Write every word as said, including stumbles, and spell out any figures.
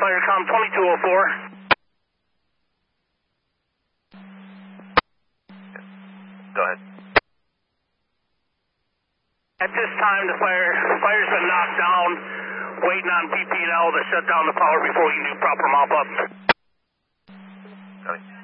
Firecom twenty-two oh four. Go ahead. At this time, the fire fire's been knocked down, waiting on P P and L to shut down the power before we can do proper mop-up. Copy.